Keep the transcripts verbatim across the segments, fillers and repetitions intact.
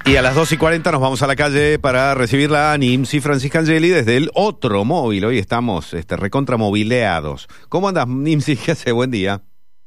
Y a las dos y cuarenta nos vamos a la calle para recibirla a Nimsi Francisca Angeli desde el otro móvil. Hoy estamos este, recontramobileados. ¿Cómo andas, Nimsi? ¿Qué hace? Buen día.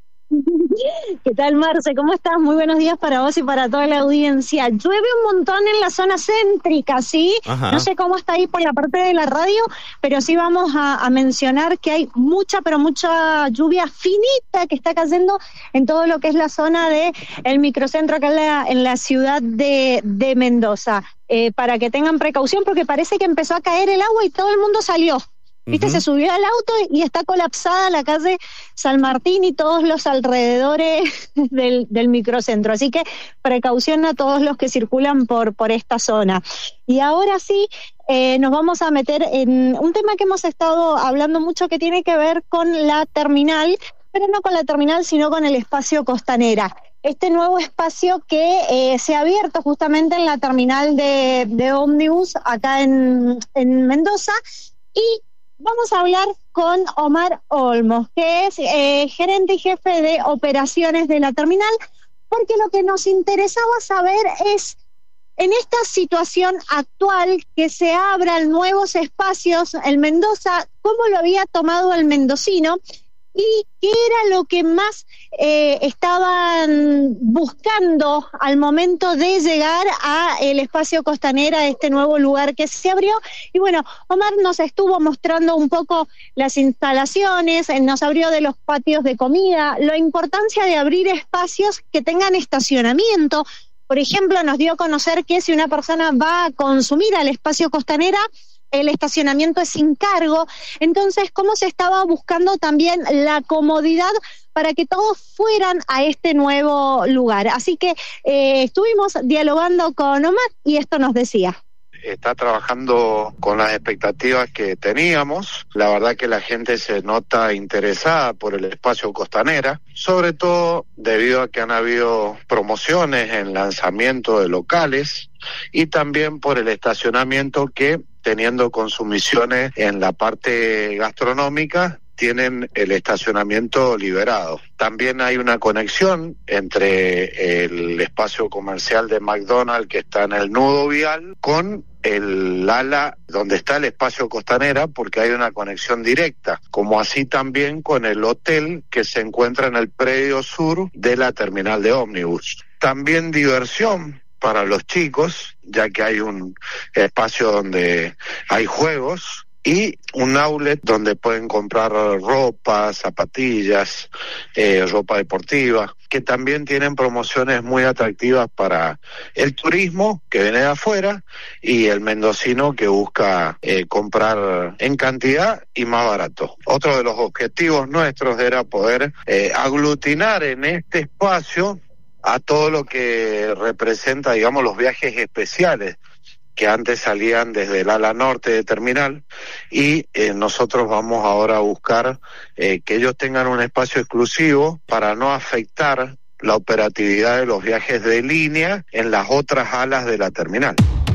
¿Qué tal, Marce? ¿Cómo estás? Muy buenos días para vos y para toda la audiencia. Llueve un montón en la zona céntrica, ¿sí? Ajá. No sé cómo está ahí por la parte de la radio, pero sí vamos a, a mencionar que hay mucha, pero mucha lluvia finita que está cayendo en todo lo que es la zona de el microcentro acá en la, en la ciudad de, de Mendoza. Eh, para que tengan precaución, porque parece que empezó a caer el agua y todo el mundo salió. ¿Viste? Uh-huh. Se subió al auto y está colapsada la calle San Martín y todos los alrededores del, del microcentro. Así que precaución a todos los que circulan por, por esta zona. Y ahora sí, eh, nos vamos a meter en un tema que hemos estado hablando mucho que tiene que ver con la terminal, pero no con la terminal, sino con el espacio Costanera. Este nuevo espacio que eh, se ha abierto justamente en la terminal de, de ómnibus acá en, en Mendoza. Y vamos a hablar con Omar Olmos, que es eh, gerente y jefe de operaciones de la terminal, porque lo que nos interesaba saber es, en esta situación actual, que se abran nuevos espacios en Mendoza, ¿cómo lo había tomado el mendocino? ¿Y qué era lo que más eh, estaban buscando al momento de llegar a el espacio Costanera, este nuevo lugar que se abrió? Y bueno, Omar nos estuvo mostrando un poco las instalaciones, nos abrió de los patios de comida, la importancia de abrir espacios que tengan estacionamiento. Por ejemplo, nos dio a conocer que si una persona va a consumir al espacio Costanera, el estacionamiento es sin cargo. Entonces, ¿cómo se estaba buscando también la comodidad para que todos fueran a este nuevo lugar? Así que eh, estuvimos dialogando con Omar y esto nos decía. Está trabajando con las expectativas que teníamos. La verdad que la gente se nota interesada por el espacio Costanera, sobre todo debido a que han habido promociones en lanzamiento de locales y también por el estacionamiento que, teniendo consumiciones en la parte gastronómica, tienen el estacionamiento liberado. También hay una conexión entre el espacio comercial de McDonald's, que está en el nudo vial, con el ala donde está el espacio Costanera, porque hay una conexión directa, como así también con el hotel que se encuentra en el predio sur de la terminal de ómnibus. También diversión para los chicos, ya que hay un espacio donde hay juegos y un outlet donde pueden comprar ropa, zapatillas, eh, ropa deportiva, que también tienen promociones muy atractivas para el turismo que viene de afuera y el mendocino que busca eh, comprar en cantidad y más barato. Otro de los objetivos nuestros era poder eh, aglutinar en este espacio a todo lo que representa, digamos, los viajes especiales que antes salían desde el ala norte de terminal, y eh, nosotros vamos ahora a buscar eh, que ellos tengan un espacio exclusivo para no afectar la operatividad de los viajes de línea en las otras alas de la terminal.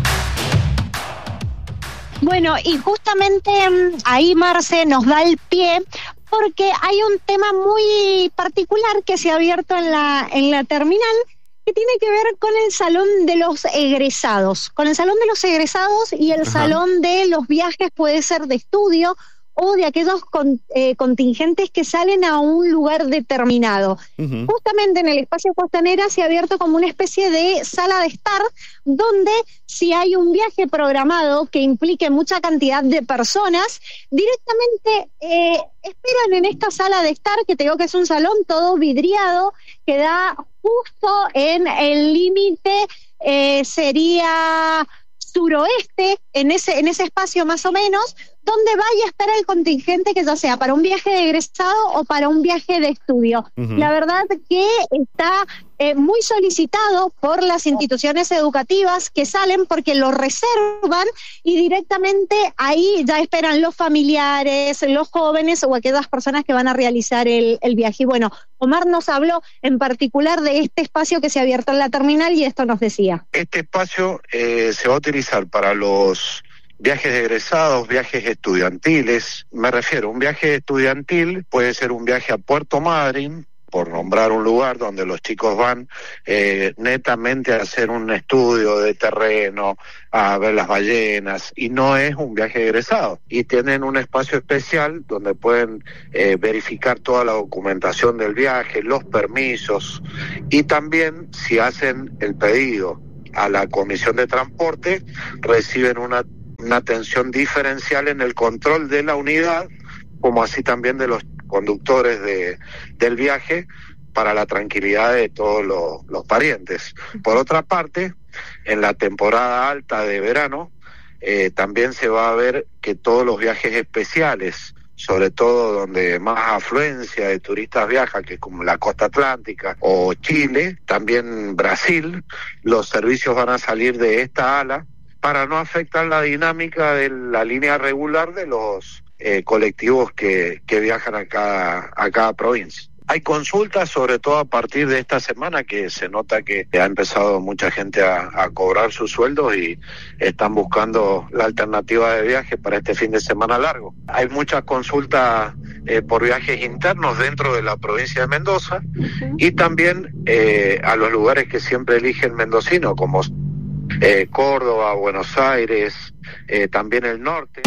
Bueno, y justamente ahí, Marce, nos da el pie, porque hay un tema muy particular que se ha abierto en la, en la terminal, que tiene que ver con el salón de los egresados, con el salón de los egresados y el Ajá. salón de los viajes, puede ser de estudio o de aquellos con, eh, contingentes que salen a un lugar determinado. Uh-huh. Justamente en el espacio Costanera se ha abierto como una especie de sala de estar, donde si hay un viaje programado que implique mucha cantidad de personas, directamente eh, esperan en esta sala de estar, que te digo que es un salón todo vidriado, que da justo en el límite, eh, sería suroeste, en ese, en ese espacio más o menos, donde vaya a estar el contingente, que ya sea para un viaje de egresado o para un viaje de estudio. Uh-huh. La verdad que está eh, muy solicitado por las instituciones educativas que salen, porque lo reservan y directamente ahí ya esperan los familiares, los jóvenes o aquellas personas que van a realizar el, el viaje. Y bueno, Omar nos habló en particular de este espacio que se ha abierto en la terminal y esto nos decía. Este espacio eh, se va a utilizar para los viajes de egresados, viajes estudiantiles. Me refiero, un viaje estudiantil puede ser un viaje a Puerto Madryn, por nombrar un lugar donde los chicos van eh, netamente a hacer un estudio de terreno, a ver las ballenas, y no es un viaje egresado. Y tienen un espacio especial donde pueden eh, verificar toda la documentación del viaje, los permisos, y también si hacen el pedido a la Comisión de Transporte, reciben una, una atención diferencial en el control de la unidad, como así también de los conductores de, del viaje, para la tranquilidad de todos los, los parientes. Por otra parte, en la temporada alta de verano, eh, también se va a ver que todos los viajes especiales, sobre todo donde más afluencia de turistas viaja, que es como la costa atlántica o Chile, también Brasil, los servicios van a salir de esta ala para no afectar la dinámica de la línea regular de los eh, colectivos que, que viajan a cada, a cada provincia. Hay consultas, sobre todo a partir de esta semana, que se nota que ha empezado mucha gente a, a cobrar sus sueldos y están buscando la alternativa de viaje para este fin de semana largo. Hay muchas consultas eh, por viajes internos dentro de la provincia de Mendoza, uh-huh. y también eh, a los lugares que siempre elige el mendocino, como eh, Córdoba, Buenos Aires, eh, también el norte.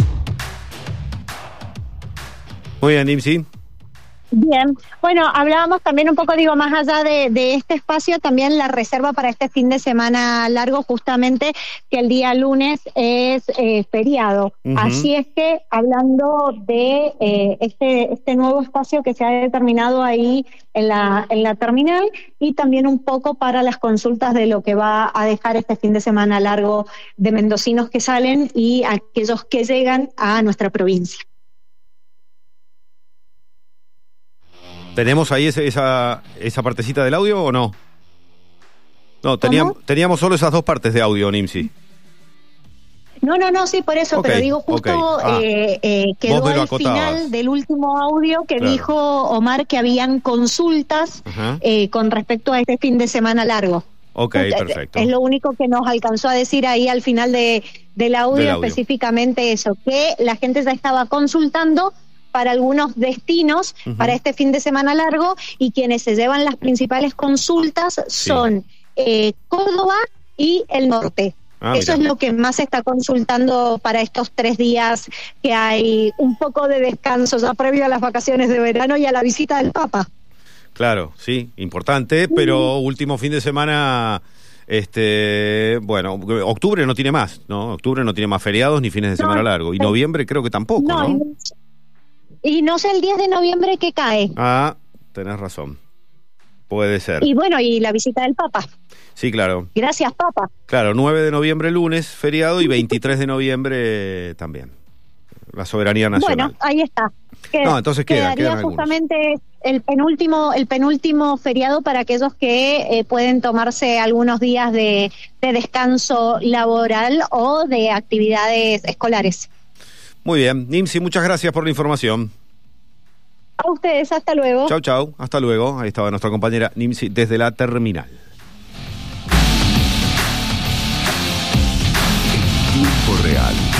Muy bien, Nimsi. Bien, bueno, hablábamos también un poco, digo, más allá de, de este espacio, también la reserva para este fin de semana largo, justamente que el día lunes es eh, feriado. Uh-huh. Así es que, hablando de eh, este este nuevo espacio que se ha determinado ahí en la, en la terminal, y también un poco para las consultas de lo que va a dejar este fin de semana largo de mendocinos que salen y aquellos que llegan a nuestra provincia. ¿Tenemos ahí ese, esa esa partecita del audio o no? No, teníamos, teníamos solo esas dos partes de audio, Nimsi. No, no, no, sí, por eso, okay, pero digo justo okay. ah. eh, eh, quedó al final del último audio que claro. dijo Omar que habían consultas uh-huh. eh, con respecto a este fin de semana largo. Ok, Entonces, perfecto. Es lo único que nos alcanzó a decir ahí al final de, del, audio, del audio, específicamente eso, que la gente ya estaba consultando para algunos destinos uh-huh. para este fin de semana largo, y quienes se llevan las principales consultas son sí. eh, Córdoba y el norte. Ah, Eso mira. Es lo que más se está consultando para estos tres días que hay un poco de descanso ya previo a las vacaciones de verano y a la visita del Papa. Claro, sí, importante, pero uh-huh. último fin de semana, este, bueno, octubre no tiene más, ¿no? Octubre no tiene más feriados ni fines de semana no, largo, y noviembre creo que tampoco, ¿no? ¿no? Y no sé el diez de noviembre que cae. Ah, tenés razón. Puede ser. Y bueno, y la visita del Papa. Sí, claro. Gracias, Papa. Claro, nueve de noviembre lunes, feriado, y veintitrés de noviembre también. La soberanía nacional. Bueno, ahí está. Que, no, entonces queda, quedaría justamente el penúltimo, el penúltimo feriado para aquellos que eh, pueden tomarse algunos días de, de descanso laboral o de actividades escolares. Muy bien, Nimsi, muchas gracias por la información. A ustedes, hasta luego. Chau, chau, hasta luego. Ahí estaba nuestra compañera Nimsi desde la terminal. Tiempo real.